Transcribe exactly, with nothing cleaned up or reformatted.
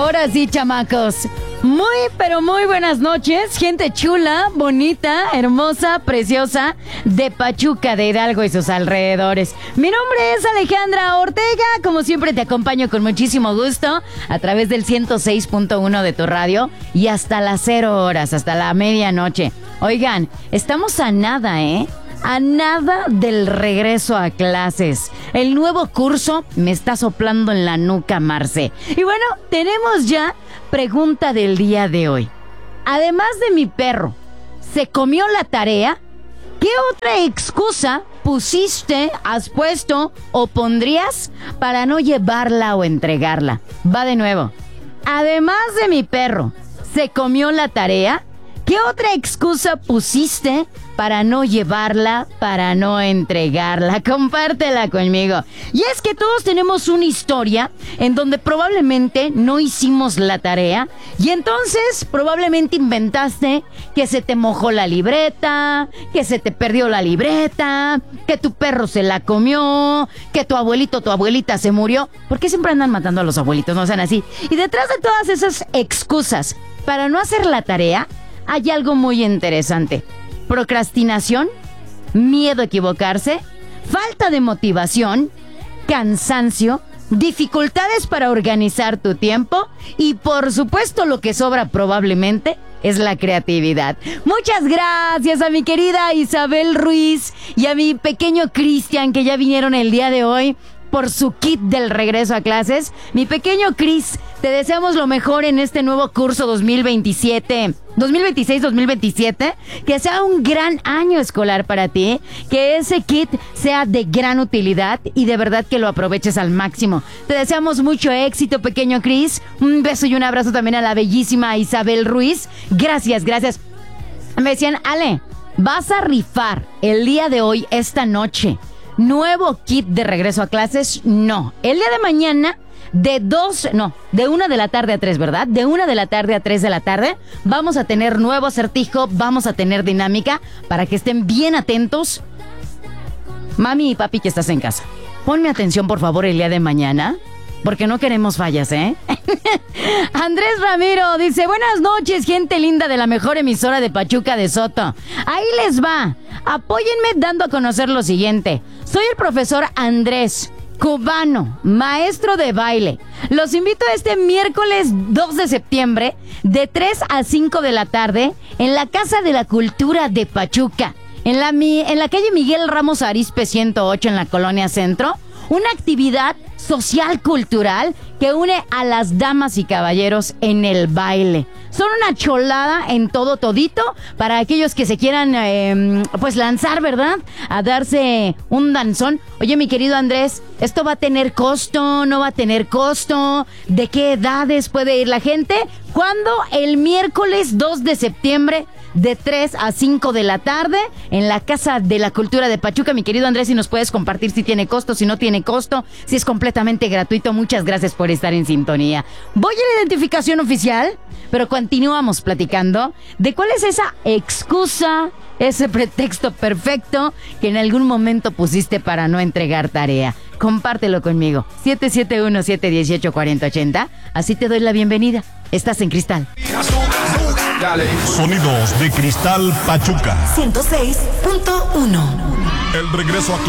Ahora sí, chamacos. Muy, pero muy buenas noches, gente chula, bonita, hermosa, preciosa de Pachuca, de Hidalgo y sus alrededores. Mi nombre es Alejandra Ortega, como siempre te acompaño con muchísimo gusto a través del ciento seis punto uno de tu radio y hasta las cero horas, hasta la medianoche. Oigan, estamos a nada, ¿eh? A nada del regreso a clases. El nuevo curso me está soplando en la nuca, Marce. Y bueno, tenemos ya pregunta del día de hoy. Además de mi perro, ¿se comió la tarea? ¿Qué otra excusa pusiste, has puesto o pondrías para no llevarla o entregarla? Va de nuevo. Además de mi perro, ¿se comió la tarea? ¿Qué otra excusa pusiste para no llevarla, para no entregarla? Compártela conmigo. Y es que todos tenemos una historia en donde probablemente no hicimos la tarea y entonces probablemente inventaste que se te mojó la libreta, que se te perdió la libreta, que tu perro se la comió, que tu abuelito o tu abuelita se murió. ¿Por qué siempre andan matando a los abuelitos? No sean así. Y detrás de todas esas excusas para no hacer la tarea, hay algo muy interesante. Procrastinación, miedo a equivocarse, falta de motivación, cansancio, dificultades para organizar tu tiempo y por supuesto lo que sobra probablemente es la creatividad. Muchas gracias a mi querida Isabel Ruiz y a mi pequeño Cristian que ya vinieron el día de hoy por su kit del regreso a clases. Mi pequeño Cris, te deseamos lo mejor en este nuevo curso dos mil veintisiete, dos mil veintiséis dos mil veintisiete, que sea un gran año escolar para ti, que ese kit sea de gran utilidad y de verdad que lo aproveches al máximo. Te deseamos mucho éxito, pequeño Cris. Un beso y un abrazo también a la bellísima Isabel Ruiz. Gracias, gracias. Me decían, Ale, vas a rifar el día de hoy, esta noche, nuevo kit de regreso a clases. No, el día de mañana de dos, no, de una de la tarde a tres, ¿verdad? De una de la tarde a tres de la tarde vamos a tener nuevo acertijo, vamos a tener dinámica para que estén bien atentos. Mami y papi que estás en casa, ponme atención por favor el día de mañana, porque no queremos fallas, ¿eh? Andrés Ramiro dice, buenas noches, gente linda de la mejor emisora de Pachuca de Soto. Ahí les va. Apóyenme dando a conocer lo siguiente. Soy el profesor Andrés, cubano, maestro de baile. Los invito a este miércoles dos de septiembre de tres a cinco de la tarde en la Casa de la Cultura de Pachuca, en la, en la calle Miguel Ramos Arizpe ciento ocho en la Colonia Centro. Una actividad social cultural que une a las damas y caballeros en el baile. Son una cholada en todo todito para aquellos que se quieran eh, pues lanzar, ¿verdad? A darse un danzón. Oye, mi querido Andrés, ¿esto va a tener costo? ¿No va a tener costo? ¿De qué edades puede ir la gente? ¿Cuándo? El miércoles dos de septiembre de tres a cinco de la tarde en la Casa de la Cultura de Pachuca. Mi querido Andrés, si nos puedes compartir si tiene costo, si no tiene costo, si es completamente gratuito. Muchas gracias por estar en sintonía. Voy a la identificación oficial, pero continuamos platicando de cuál es esa excusa, ese pretexto perfecto que en algún momento pusiste para no entregar tarea. Compártelo conmigo. siete siete uno, siete uno ocho, cuatro cero ocho cero. Así te doy la bienvenida. Estás en Cristal. Sonidos de Cristal Pachuca. ciento seis punto uno. El regreso a